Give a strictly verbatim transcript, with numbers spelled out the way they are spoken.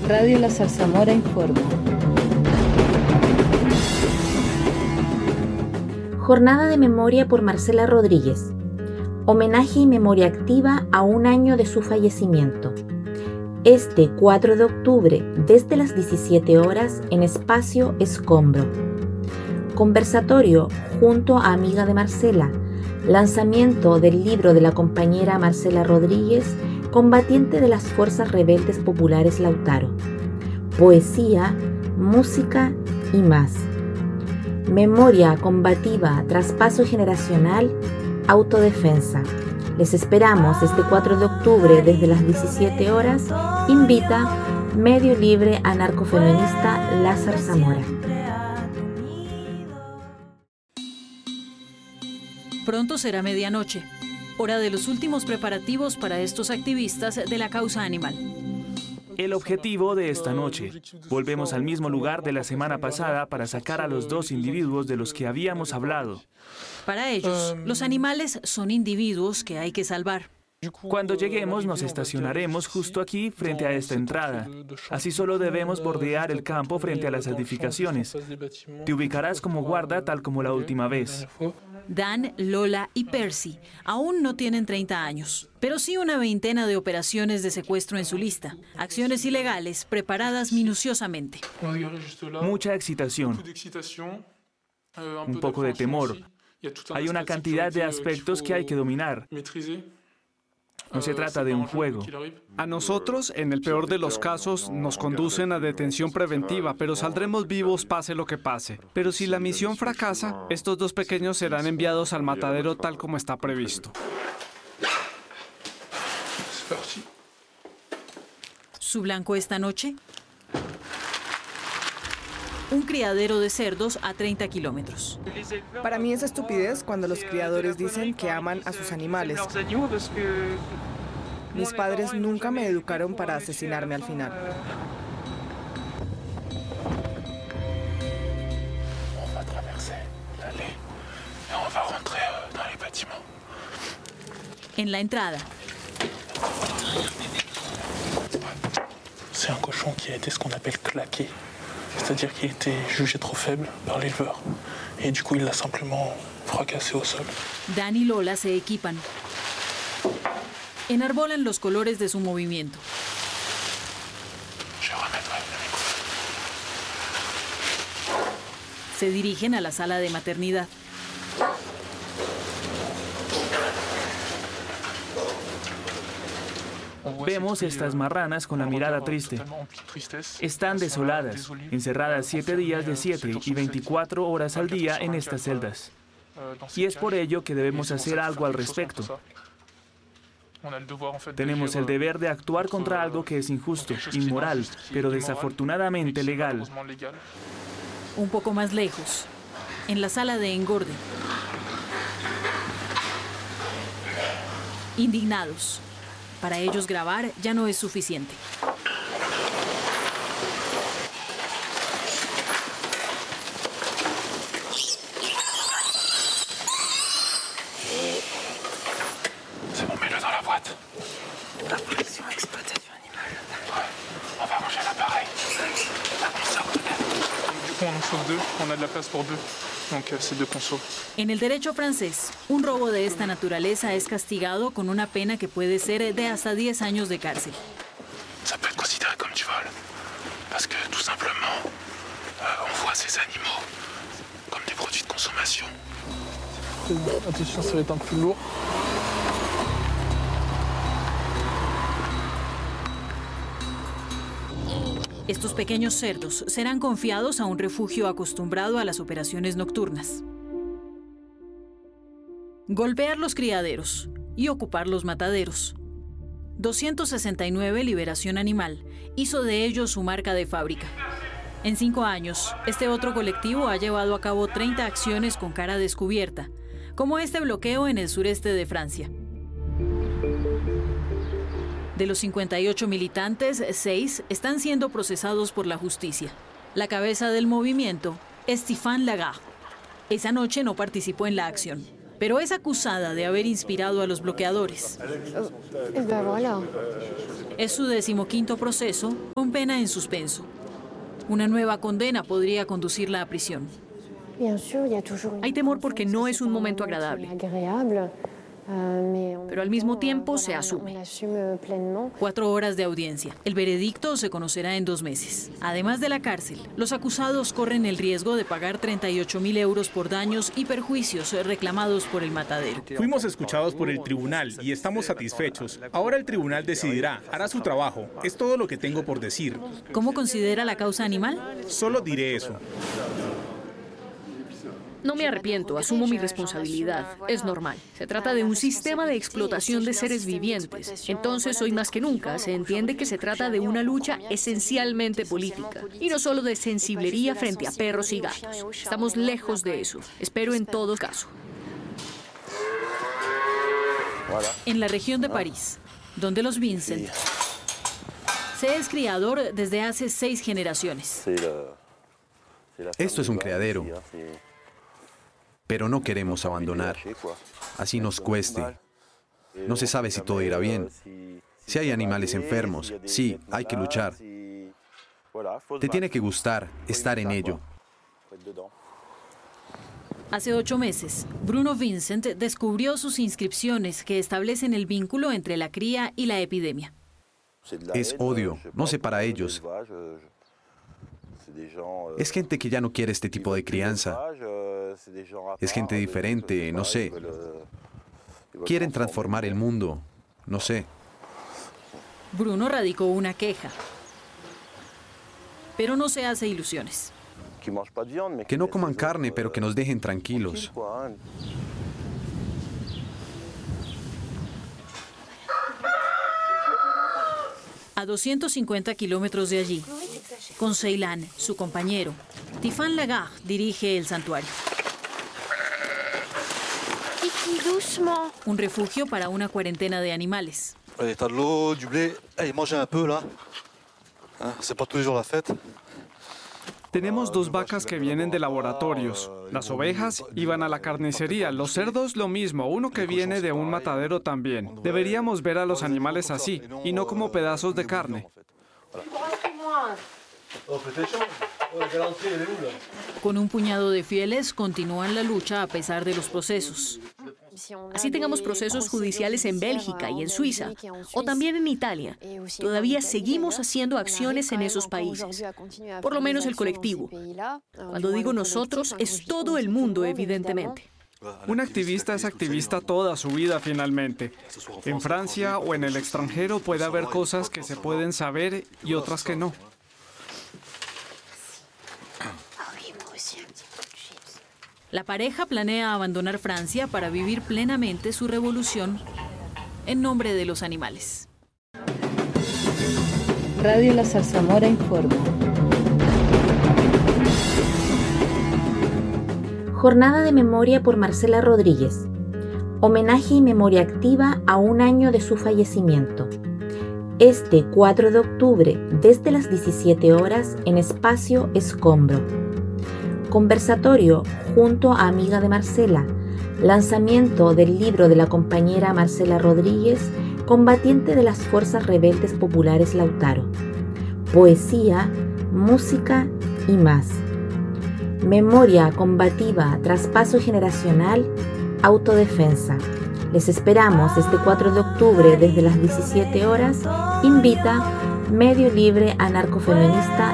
Radio La Zarzamora informa. Jornada de memoria por Marcela Rodríguez. Homenaje y memoria activa a un año de su fallecimiento. Este cuatro de octubre, desde las diecisiete horas, en Espacio Escombro. Conversatorio junto a amiga de Marcela. Lanzamiento del libro de la compañera Marcela Rodríguez, combatiente de las Fuerzas Rebeldes Populares Lautaro. Poesía, música y más. Memoria combativa, traspaso generacional, autodefensa. Les esperamos este cuatro de octubre desde las diecisiete horas. Invita Medio Libre Anarcofeminista La Zarzamora. Pronto será medianoche, hora de los últimos preparativos para estos activistas de la causa animal. El objetivo de esta noche. Volvemos al mismo lugar de la semana pasada para sacar a los dos individuos de los que habíamos hablado. Para ellos, los animales son individuos que hay que salvar. Cuando lleguemos nos estacionaremos justo aquí frente a esta entrada. Así solo debemos bordear el campo frente a las edificaciones. Te ubicarás como guarda tal como la última vez. Dan, Lola y Percy aún no tienen treinta años, pero sí una veintena de operaciones de secuestro en su lista. Acciones ilegales preparadas minuciosamente. Mucha excitación. Un poco de temor. Hay una cantidad de aspectos que hay que dominar. No se trata de un juego. A nosotros, en el peor de los casos, nos conducen a detención preventiva, pero saldremos vivos pase lo que pase. Pero si la misión fracasa, estos dos pequeños serán enviados al matadero tal como está previsto. ¿Su blanco esta noche? Un criadero de cerdos a treinta kilómetros. Para mí es estupidez cuando los criadores dicen que aman a sus animales. Mis padres nunca me educaron para asesinarme al final. En la entrada. C'est un cochon qui a été ce qu'on appelle claqué. C'est-à-dire qu'il était jugé trop faible par l'éleveur. Et du coup, il l'a simplement fracassé au sol. Dan y Lola se equipan. Enarbolan los colores de su movimiento. Se dirigen a la sala de maternidad. Vemos estas marranas con la mirada triste. Están desoladas, encerradas siete días de siete y veinticuatro horas al día en estas celdas. Y es por ello que debemos hacer algo al respecto. Tenemos el deber de actuar contra algo que es injusto, inmoral, pero desafortunadamente legal. Un poco más lejos, en la sala de engorde. Indignados. Para ellos grabar ya no es suficiente. C'est bon, mets-le dans la boîte. La pression exploitation animale. Ouais, on va ranger l'appareil. La console de l'air. Du coup, on en sauve deux. On a de la place pour deux. Donc, euh, c'est deux consos. En el derecho francés, un robo de esta naturaleza es castigado con una pena que puede ser de hasta diez años de cárcel. Ça peut être considéré comme du vol. Parce que, tout simplement, euh, on voit ces animaux comme des produits de consommation. Attention, ça va être un peu lourd. Estos pequeños cerdos serán confiados a un refugio acostumbrado a las operaciones nocturnas. Golpear los criaderos y ocupar los mataderos. doscientos sesenta y nueve Liberación Animal hizo de ellos su marca de fábrica. En cinco años, este otro colectivo ha llevado a cabo treinta acciones con cara descubierta, como este bloqueo en el sureste de Francia. De los cincuenta y ocho militantes, seis están siendo procesados por la justicia. La cabeza del movimiento es Stéphane Lagarde. Esa noche no participó en la acción. pero es acusada de haber inspirado a los bloqueadores. Es su decimoquinto proceso con pena en suspenso. Una nueva condena podría conducirla a prisión. Hay temor porque no es un momento agradable, pero al mismo tiempo se asume. Cuatro horas de audiencia. El veredicto se conocerá en dos meses. Además de la cárcel, los acusados corren el riesgo de pagar treinta y ocho mil euros por daños y perjuicios reclamados por el matadero. Fuimos escuchados por el tribunal y estamos satisfechos. Ahora el tribunal decidirá, hará su trabajo. Es todo lo que tengo por decir. ¿Cómo considera la causa animal? Solo diré eso. No me arrepiento, asumo mi responsabilidad. Es normal. Se trata de un sistema de explotación de seres vivientes. Entonces, hoy más que nunca, se entiende que se trata de una lucha esencialmente política. Y no solo de sensiblería frente a perros y gatos. Estamos lejos de eso. Espero en todo caso. En la región de París, donde los Vincent se es criador desde hace seis generaciones. Esto es un criadero. Pero no queremos abandonar, así nos cueste. No se sabe si todo irá bien. Si hay animales enfermos, sí, hay que luchar. Te tiene que gustar estar en ello. Hace ocho meses, Bruno Vincent descubrió sus inscripciones que establecen el vínculo entre la cría y la epidemia. Es odio, no sé para ellos. Es gente que ya no quiere este tipo de crianza. Es gente diferente, no sé. Quieren transformar el mundo, no sé. Bruno radicó una queja, pero no se hace ilusiones. Que no coman carne, pero que nos dejen tranquilos. A doscientos cincuenta kilómetros de allí, con Ceylan, su compañero, Tifan Lagarde dirige el santuario. Un refugio para una cuarentena de animales. Tenemos dos vacas que vienen de laboratorios. Las ovejas iban a la carnicería, los cerdos lo mismo, uno que viene de un matadero también. Deberíamos ver a los animales así, y no como pedazos de carne. Con un puñado de fieles continúan la lucha a pesar de los procesos. Así tengamos procesos judiciales en Bélgica y en Suiza, o también en Italia. Todavía seguimos haciendo acciones en esos países, por lo menos el colectivo. Cuando digo nosotros, es todo el mundo, evidentemente. Un activista es activista toda su vida, finalmente. En Francia o en el extranjero puede haber cosas que se pueden saber y otras que no. La pareja planea abandonar Francia para vivir plenamente su revolución en nombre de los animales. Radio La Zarzamora informa. Jornada de memoria por Marcela Rodríguez. Homenaje y memoria activa a un año de su fallecimiento. Este cuatro de octubre, desde las diecisiete horas, en Espacio Escombro. Conversatorio junto a amiga de Marcela. Lanzamiento del libro de la compañera Marcela Rodríguez, combatiente de las Fuerzas Rebeldes Populares Lautaro. Poesía, música y más. Memoria combativa, traspaso generacional, autodefensa. Les esperamos este cuatro de octubre desde las diecisiete horas. Invita Medio Libre Anarcofeminista